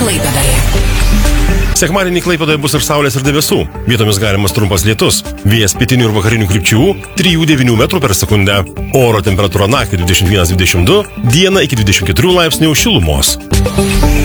Klaipėdoje. Sekmadienį Klaipėdoje bus ir saulės ir debesų. Vietomis galimas trumpas lietus. Vėjas pietinių ir vakarinių krypčių 3–9 metrų per sekundę. Oro temperatūra naktį 21–22, dieną iki 24 laipsnių šilumos.